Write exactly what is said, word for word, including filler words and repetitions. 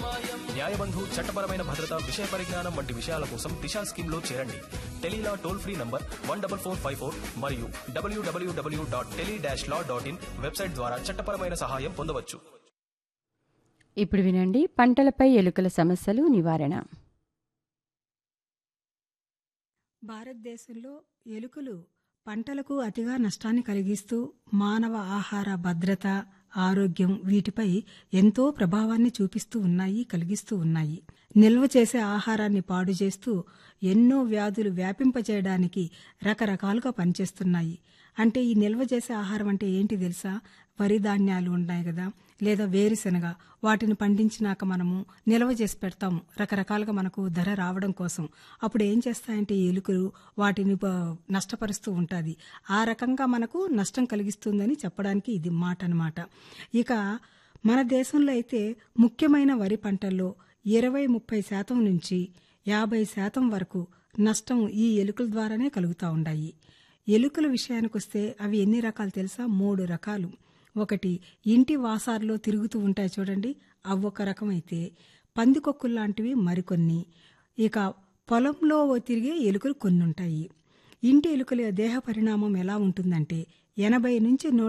న్యాయబంధు, చట్టపరమైన భద్రత, విషయ పరిజ్ఞానం వంటి విషయాల కోసం దిశా స్కీమ్ లో చేరండి. Tele-Law toll free number one double four five four మరియు డబ్ల్యూడబ్ల్యూడబ్ల్యూ dot tele dash law dot in website ద్వారా చట్టపరమైన సహాయం పొందవచ్చు. ఇప్పుడు వినండి పంటలపై ఎలుకల సమస్యలు నివారణ. భారతదేశంలో ఎలుకలు పంటలకు అతిగా నష్టాన్ని కలిగిస్తూ మానవ ఆహార భద్రత, ఆరోగ్యం వీటిపై ఎంతో ప్రభావాన్ని చూపిస్తూ ఉన్నాయి, కలిగిస్తూ ఉన్నాయి. నిల్వ చేసే ఆహారాన్ని పాడు చేస్తూ ఎన్నో వ్యాధులు వ్యాపింపజేయడానికి రకరకాలుగా పనిచేస్తున్నాయి. అంటే ఈ నిల్వ చేసే ఆహారం అంటే ఏంటి తెలుసా? వరి ధాన్యాలు ఉన్నాయి కదా, లేదా వేరుశెనగ, వాటిని పండించినాక మనము నిల్వ చేసి పెడతాము రకరకాలుగా మనకు ధర రావడం కోసం. అప్పుడు ఏం చేస్తాయంటే ఎలుకలు వాటిని నష్టపరుస్తూ ఉంటుంది. ఆ రకంగా మనకు నష్టం కలిగిస్తుందని చెప్పడానికి ఇది మాట అన్నమాట. ఇక మన దేశంలో అయితే ముఖ్యమైన వరి పంటల్లో ఇరవై ముప్పై శాతం నుంచి యాభై శాతం వరకు నష్టం ఈ ఎలుకల ద్వారానే కలుగుతూ ఉన్నాయి. ఎలుకల విషయానికి వస్తే అవి ఎన్ని రకాలు తెలుసా? మూడు రకాలు. ఒకటి ఇంటి వాసారులో తిరుగుతూ ఉంటాయి చూడండి, అవి ఒక రకం అయితే, పందికొక్కులు లాంటివి మరికొన్ని, ఇక పొలంలో తిరిగే ఎలుకలు కొన్ని ఉంటాయి. ఇంటి ఎలుకల దేహ పరిణామం ఎలా ఉంటుందంటే ఎనభై నుంచి నూట